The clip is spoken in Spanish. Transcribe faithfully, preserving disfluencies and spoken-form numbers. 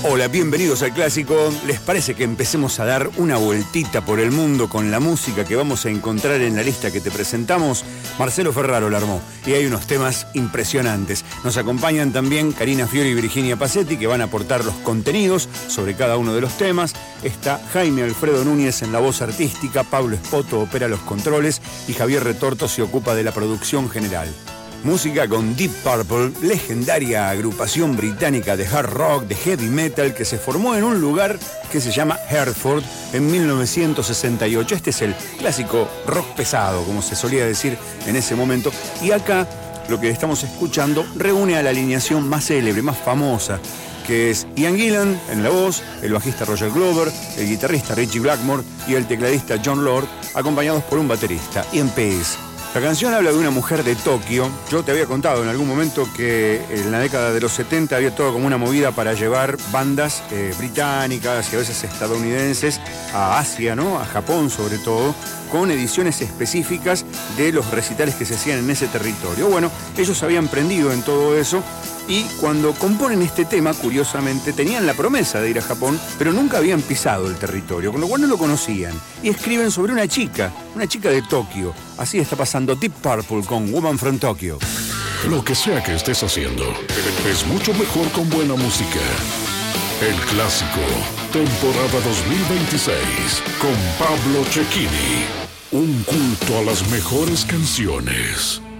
Hola, bienvenidos al Clásico. ¿Les parece que empecemos a dar una vueltita por el mundo con la música que vamos a encontrar en la lista que te presentamos? Marcelo Ferraro la armó y hay unos temas impresionantes. Nos acompañan también Karina Fiori y Virginia Pacetti, que van a aportar los contenidos sobre cada uno de los temas. Está Jaime Alfredo Núñez en la voz artística, Pablo Espoto opera los controles y Javier Retorto se ocupa de la producción general. Música con Deep Purple, legendaria agrupación británica de hard rock, de heavy metal, que se formó en un lugar que se llama Hertford en mil novecientos sesenta y ocho. Este es el clásico rock pesado, como se solía decir en ese momento. Y acá, lo que estamos escuchando reúne a la alineación más célebre, más famosa, que es Ian Gillan en la voz, el bajista Roger Glover, el guitarrista Ritchie Blackmore y el tecladista John Lord, acompañados por un baterista, Ian Pace. La canción habla de una mujer de Tokio. Yo te había contado en algún momento que en la década de los setenta había todo como una movida para llevar bandas eh, británicas y a veces estadounidenses a Asia, ¿no? A Japón sobre todo, con ediciones específicas de los recitales que se hacían en ese territorio. Bueno, ellos habían prendido en todo eso y cuando componen este tema, curiosamente, tenían la promesa de ir a Japón, pero nunca habían pisado el territorio, con lo cual no lo conocían. Y escriben sobre una chica, una chica de Tokio. Así está pasando Deep Purple con Woman from Tokyo. Lo que sea que estés haciendo, es mucho mejor con buena música. El Clásico, temporada dos mil veintiséis, con Pablo Cecchini. Un culto a las mejores canciones.